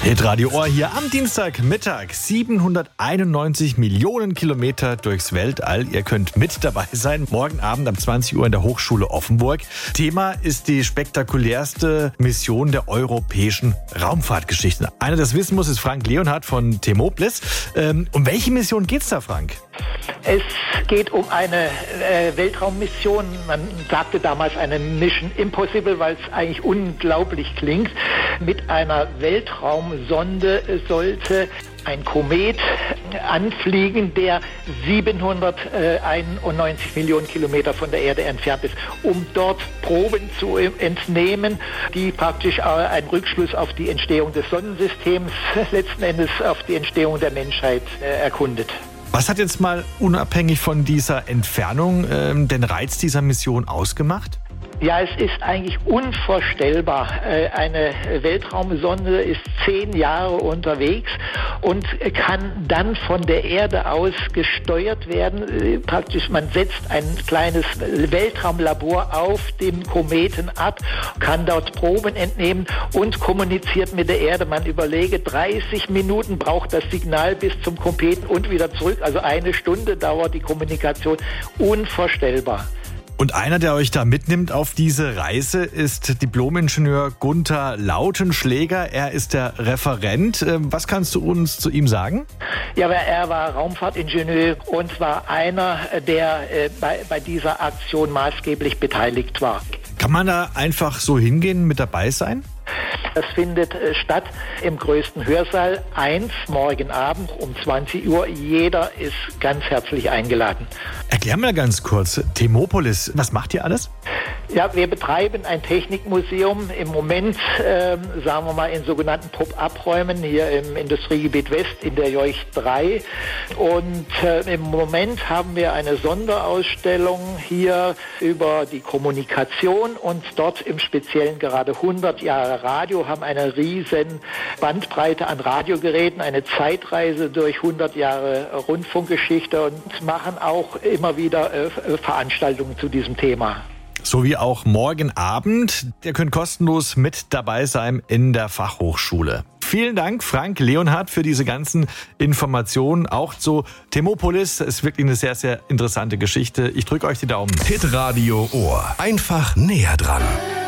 Hitradio Ohr hier am Dienstagmittag. 791 Millionen Kilometer durchs Weltall. Ihr könnt mit dabei sein. Morgen Abend um 20 Uhr in der Hochschule Offenburg. Thema ist die spektakulärste Mission der europäischen Raumfahrtgeschichte. Einer, der das wissen muss, ist Frank Leonhardt von Thermoplis. Um welche Mission geht's da, Frank? Es geht um eine Weltraummission. Man sagte damals eine Mission Impossible, weil es eigentlich unglaublich klingt. Mit einer Weltraumsonde sollte ein Komet anfliegen, der 791 Millionen Kilometer von der Erde entfernt ist, um dort Proben zu entnehmen, die praktisch einen Rückschluss auf die Entstehung des Sonnensystems, letzten Endes auf die Entstehung der Menschheit erkundet. Was hat jetzt mal unabhängig von dieser Entfernung den Reiz dieser Mission ausgemacht? Ja, es ist eigentlich unvorstellbar. Eine Weltraumsonde ist 10 Jahre unterwegs und kann dann von der Erde aus gesteuert werden. Praktisch, man setzt ein kleines Weltraumlabor auf dem Kometen ab, kann dort Proben entnehmen und kommuniziert mit der Erde. Man überlege, 30 Minuten braucht das Signal bis zum Kometen und wieder zurück. Also 1 Stunde dauert die Kommunikation. Unvorstellbar. Und einer, der euch da mitnimmt auf diese Reise, ist Diplom-Ingenieur Gunther Lautenschläger. Er ist der Referent. Was kannst du uns zu ihm sagen? Ja, er war Raumfahrtingenieur und war einer, der bei dieser Aktion maßgeblich beteiligt war. Kann man da einfach so hingehen, mit dabei sein? Das findet statt im größten Hörsaal 1 morgen Abend um 20 Uhr. Jeder ist ganz herzlich eingeladen. Erklär mal ganz kurz, Thermoplis, was macht ihr alles? Ja, wir betreiben ein Technikmuseum im Moment, sagen wir mal, in sogenannten Pop-up-Räumen hier im Industriegebiet West in der Jeuch 3. Und im Moment haben wir eine Sonderausstellung hier über die Kommunikation und dort im Speziellen gerade 100 Jahre Radio, haben eine riesen Bandbreite an Radiogeräten, eine Zeitreise durch 100 Jahre Rundfunkgeschichte und machen auch immer wieder Veranstaltungen zu diesem Thema. So wie auch morgen Abend. Ihr könnt kostenlos mit dabei sein in der Fachhochschule. Vielen Dank, Frank Leonhardt, für diese ganzen Informationen. Auch zu Thermoplis. Ist wirklich eine sehr, sehr interessante Geschichte. Ich drücke euch die Daumen. Hitradio Ohr. Einfach näher dran.